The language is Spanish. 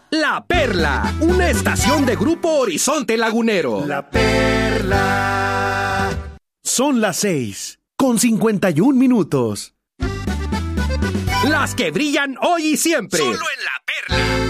La Perla, una estación de Grupo Horizonte Lagunero. La Perla. Son las 6:51. Las que brillan hoy y siempre. Solo en La